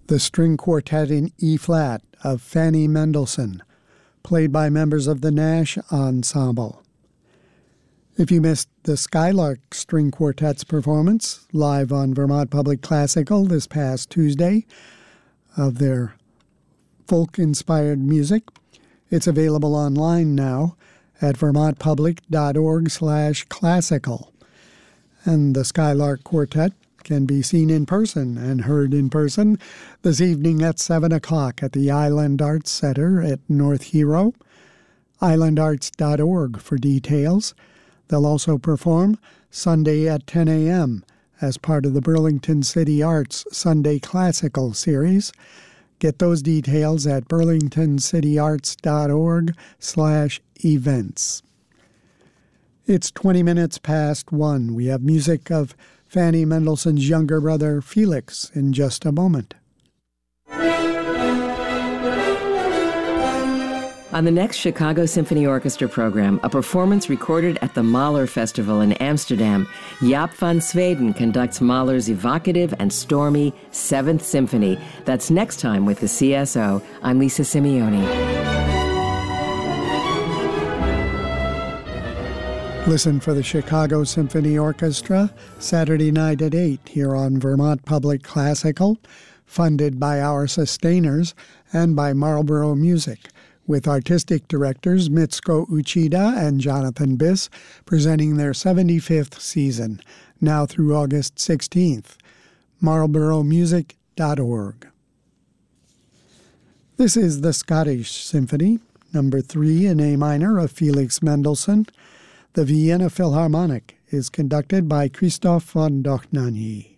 the string quartet in E-flat of Fanny Mendelssohn, played by members of the Nash Ensemble. If you missed the Skylark String Quartet's performance live on Vermont Public Classical this past Tuesday of their folk-inspired music, it's available online now at vermontpublic.org/classical. And the Skylark Quartet can be seen in person and heard in person this evening at 7 o'clock at the Island Arts Center at North Hero. islandarts.org for details. They'll also perform Sunday at 10 a.m. as part of the Burlington City Arts Sunday Classical Series. Get those details at burlingtoncityarts.org/events. It's 20 minutes past 1. We have music of Fanny Mendelssohn's younger brother, Felix, in just a moment. On the next Chicago Symphony Orchestra program, a performance recorded at the Mahler Festival in Amsterdam, Jaap van Zweden conducts Mahler's evocative and stormy Seventh Symphony. That's next time with the CSO. I'm Lisa Simeoni. Listen for the Chicago Symphony Orchestra Saturday night at 8 here on Vermont Public Classical, funded by our sustainers and by Marlborough Music, with artistic directors Mitsuko Uchida and Jonathan Biss presenting their 75th season, now through August 16th. marlboroughmusic.org. This is the Scottish Symphony, number 3 in A minor of Felix Mendelssohn. The Vienna Philharmonic is conducted by Christoph von Dohnanyi.